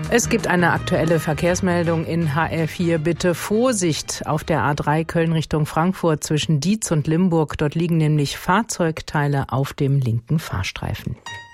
Es gibt eine aktuelle Verkehrsmeldung in HR4. Bitte Vorsicht auf der A3 Köln Richtung Frankfurt zwischen Dietz und Limburg. Dort liegen nämlich Fahrzeugteile auf dem linken Fahrstreifen.